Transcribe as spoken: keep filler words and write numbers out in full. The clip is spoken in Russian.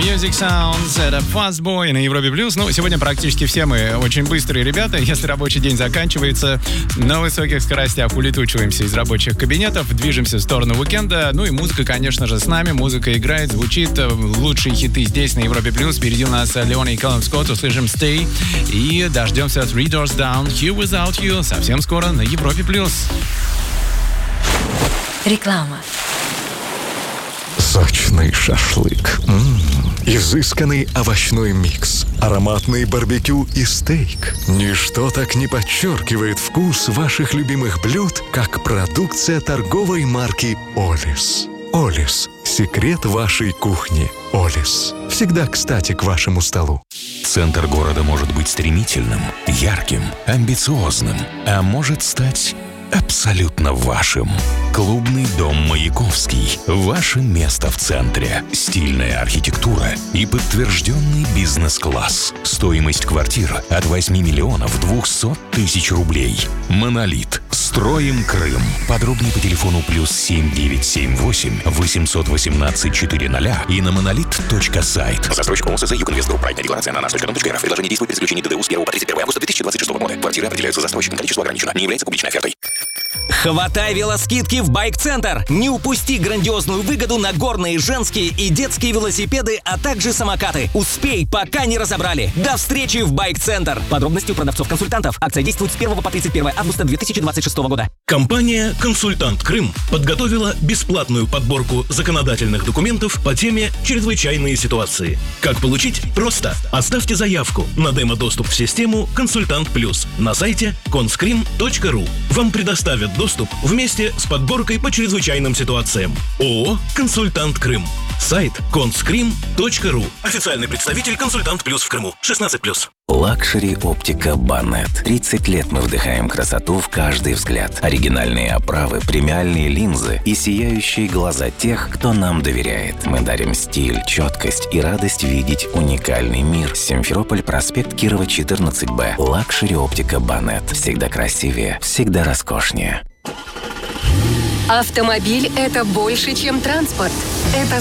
Music Sounds, это Fastboy на Европе Плюс. Ну, сегодня практически все мы очень быстрые ребята. Если рабочий день заканчивается, на высоких скоростях улетучиваемся из рабочих кабинетов, движемся в сторону уикенда. Ну и музыка, конечно же, с нами. Музыка играет, звучит. Лучшие хиты здесь, на Европе Плюс. Впереди у нас Леон и Колин Скотт. Услышим Stay. И дождемся Three Doors Down, Here Without You. Совсем скоро на Европе Плюс. Реклама. Сочный шашлык, м-м, изысканный овощной микс, ароматный барбекю и стейк. Ничто так не подчеркивает вкус ваших любимых блюд, как продукция торговой марки «Олис». «Олис» – секрет вашей кухни. «Олис» – всегда кстати к вашему столу. Центр города может быть стремительным, ярким, амбициозным, а может стать абсолютно вашим. Клубный дом «Маяковский». Ваше место в центре. Стильная архитектура и подтвержденный бизнес-класс. Стоимость квартир от восьми миллионов двухсот тысяч рублей. «Монолит». Строим Крым. Подробнее по телефону плюс семь девять семь восемь восемьсот восемнадцать четыреста и на монолит точка сайт. Застройщик ОМСЗ «Югинвестгрупп». Проектная декларация на наш точка ком точка эр эф. Предложение действует при заключении ДДУ с первого по тридцать первое августа две тысячи двадцать шестого года. Квартиры определяются застройщиком. Количество ограничено. Не является публичной офертой. Хватай велоскидки в Байк-центр! Не упусти грандиозную выгоду на горные, женские и детские велосипеды, а также самокаты. Успей, пока не разобрали. До встречи в Байк-центр! Подробности у продавцов-консультантов. Акция действует с первого по тридцать первое августа две тысячи двадцать шестого года. Компания «Консультант Крым» подготовила бесплатную подборку законодательных документов по теме «Чрезвычайные ситуации». Как получить? Просто. Оставьте заявку на демо-доступ в систему «Консультант Плюс» на сайте конскрим точка ру. Вам предоставят доступ вместе с подборкой по чрезвычайным ситуациям. ООО «Консультант Крым». Сайт конскрим точка ру. Официальный представитель «Консультант Плюс» в Крыму. шестнадцать плюс. Лакшери оптика Банет. тридцать лет мы вдыхаем красоту в каждый взгляд. Оригинальные оправы, премиальные линзы и сияющие глаза тех, кто нам доверяет. Мы дарим стиль, четкость и радость видеть уникальный мир. Симферополь, проспект Кирова, четырнадцать бэ. Лакшери оптика Банет. Всегда красивее, всегда роскошнее. Автомобиль – это больше, чем транспорт. Это